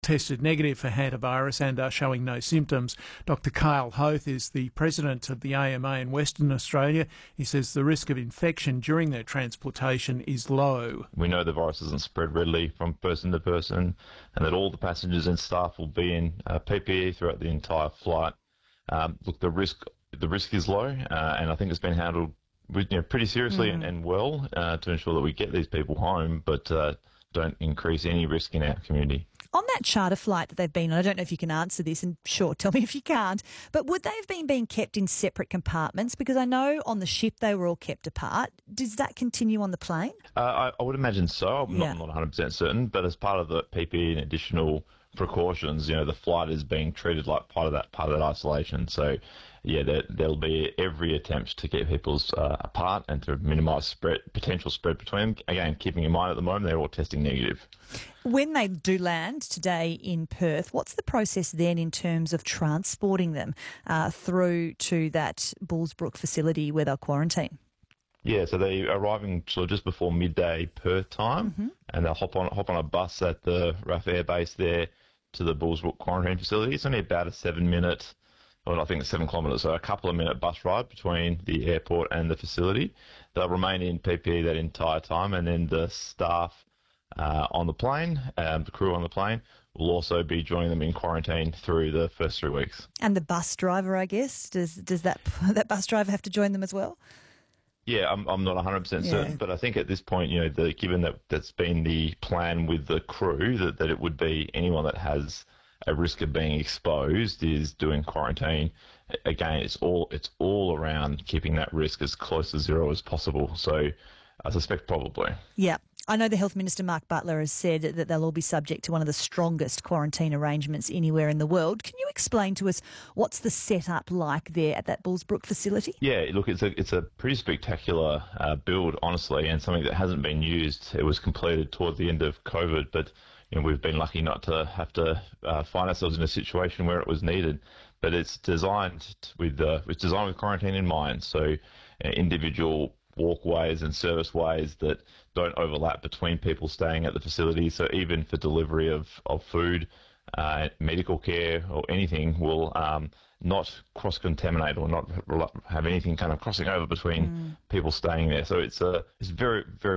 tested negative for hantavirus and are showing no symptoms. Dr. Kyle Hoth is the president of the AMA in Western Australia. He says the risk of infection during their transportation is low. We know the virus doesn't spread readily from person to person, and that all the passengers and staff will be in PPE throughout the entire flight. Look, the risk is low, and I think it's been handled pretty seriously and well to ensure that we get these people home, but don't increase any risk in our community. On that charter flight that they've been on, I don't know if you can answer this, and sure, tell me if you can't, but would they have been being kept in separate compartments? Because I know on the ship they were all kept apart. Does that continue on the plane? I would imagine so. I'm not 100% certain, but as part of the PPE and additional precautions, the flight is being treated like part of that isolation. So, yeah, there'll be every attempt to keep people apart and to minimise potential spread between them. Again, keeping in mind at the moment they're all testing negative. When they do land today in Perth, what's the process then in terms of transporting them through to that Bullsbrook facility where they'll quarantine? Yeah, so they're arriving sort of just before midday Perth time, and they'll hop on a bus at the RAF Air Base there to the Bullsbrook quarantine facility. It's only about a 7-minute, I think it's 7 kilometres, so a couple of minute bus ride between the airport and the facility. They'll remain in PPE that entire time, and then the staff on the plane, the crew on the plane, will also be joining them in quarantine through the first 3 weeks. And the bus driver, I guess, does that bus driver have to join them as well? Yeah, I'm not 100% certain, but I think at this point, given that that's been the plan with the crew, that it would be anyone that has a risk of being exposed is doing quarantine. Again, it's all around keeping that risk as close to zero as possible. So I suspect probably. Yeah. I know the Health Minister, Mark Butler, has said that they'll all be subject to one of the strongest quarantine arrangements anywhere in the world. Can you explain to us what's the setup like there at that Bullsbrook facility? Yeah, look, it's a pretty spectacular build, honestly, and something that hasn't been used. It was completed toward the end of COVID, but we've been lucky not to have to find ourselves in a situation where it was needed. But it's designed with quarantine in mind, so individual walkways and service ways that don't overlap between people staying at the facility. So even for delivery of food, medical care or anything will not cross-contaminate or not have anything kind of crossing over between people staying there. So it's very, very